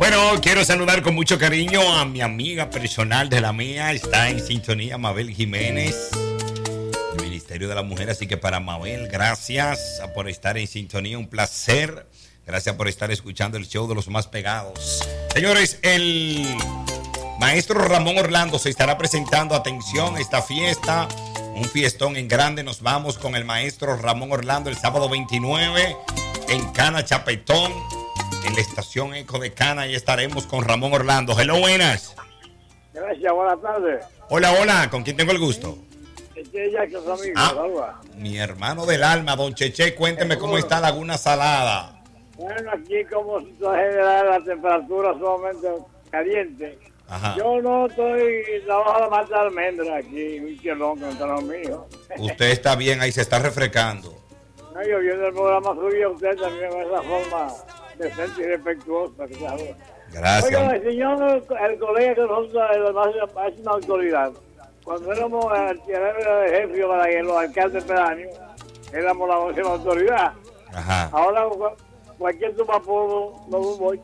Bueno, quiero saludar con mucho cariño a mi amiga personal de la mía. Está en sintonía Mabel Jiménez, del Ministerio de la Mujer. Así que para Mabel, gracias por estar en sintonía. Un placer. Gracias por estar escuchando el show de los más pegados. Señores, el maestro Ramón Orlando se estará presentando. Atención, esta fiesta, un fiestón en grande. Nos vamos con el maestro Ramón Orlando el sábado 29 en Cana Chapetón, en la estación Eco de Cana. Y estaremos con Ramón Orlando. Hello, buenas. Gracias, buenas tardes. Hola, hola, ¿con quién tengo el gusto? Cheche, ya que es amigo, mi hermano del alma, don Cheche, cuénteme cómo está Laguna Salada. Bueno, aquí como situación general, la temperatura sumamente caliente. Ajá. Yo no estoy trabajando la mata de almendra aquí, un chelón que no está lo mío. Usted está bien, ahí se está refrescando. No, yo viendo el programa suyo, usted también con esa forma decente y respetuosa. Gracias. Oiga, el señor, el colega que nosotros es una autoridad. Cuando éramos el jefe para los alcaldes pedáneos, éramos la máxima autoridad. Ajá. Ahora cualquier tumapolvo no voy.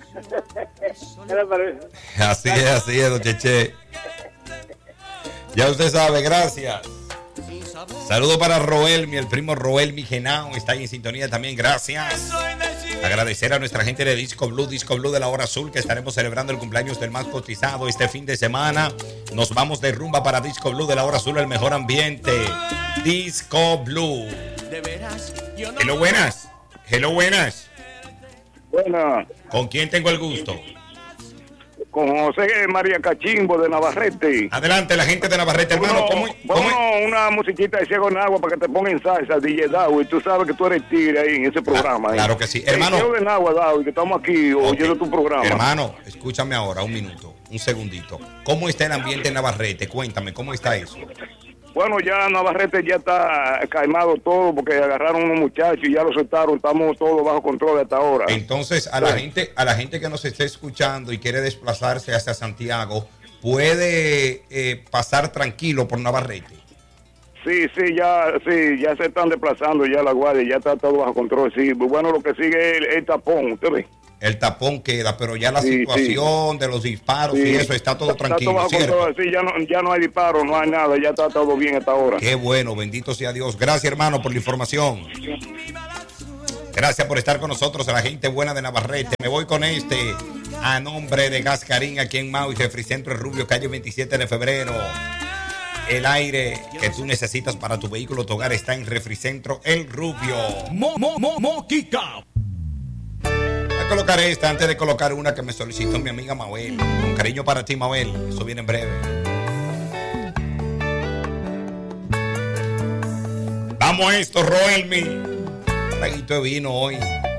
¿Qué le parece? Así es, don Cheche. Ya usted sabe, gracias. Saludo para Roelmi, el primo Roelmi Genao, está ahí en sintonía también, gracias. Agradecer a nuestra gente de Disco Blue de la Hora Azul, que estaremos celebrando el cumpleaños del más cotizado este fin de semana. Nos vamos de rumba para Disco Blue de la Hora Azul, el mejor ambiente. Disco Blue. Hello, buenas. Hello, buenas. Buenas. ¿Con quién tengo el gusto? Con José María Cachimbo de Navarrete. Adelante, la gente de Navarrete, hermano. ¿Cómo? Una musiquita de Ciego en Agua para que te ponga en salsa, DJ Dawi. Tú sabes que tú eres tigre ahí en ese programa. Claro que sí, hermano. Ciego en Agua, Dawi, que estamos aquí oyendo tu programa. Hermano, escúchame ahora, un minuto, un segundito. ¿Cómo está el ambiente en Navarrete? Cuéntame, ¿cómo está eso? Bueno, ya Navarrete ya está calmado todo porque agarraron unos muchachos y ya los soltaron. Estamos todos bajo control hasta ahora. Entonces, a la gente que nos esté escuchando y quiere desplazarse hacia Santiago, puede pasar tranquilo por Navarrete. Sí, ya se están desplazando ya la guardia, ya está todo bajo control. Sí, bueno, lo que sigue es el tapón, ¿usted ve? El tapón queda, pero ya la situación de los disparos y eso está todo tranquilo, todo ¿cierto? Sí, ya no hay disparos, no hay nada, ya está todo bien hasta ahora. Qué bueno, bendito sea Dios. Gracias, hermano, por la información. Gracias por estar con nosotros, a la gente buena de Navarrete. Me voy con a nombre de Gascarín, aquí en Mau y Refricentro El Rubio, calle 27 de febrero. El aire que tú necesitas para tu vehículo, tu hogar, está en Refricentro El Rubio. Moquica. Voy a colocar esta antes de colocar una que me solicitó mi amiga Mabel. Con cariño para ti, Mabel. Eso viene en breve. Vamos a esto, Roelmi. Un traguito de vino hoy.